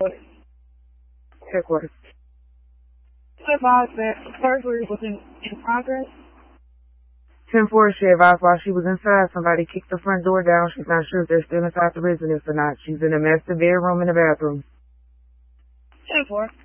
Headquarters. Advised that surgery was in progress. 10-4, she advised while she was inside, somebody kicked the front door down. She's not sure if they're still inside the residence or not. She's in a master bedroom and a bathroom. 10-4.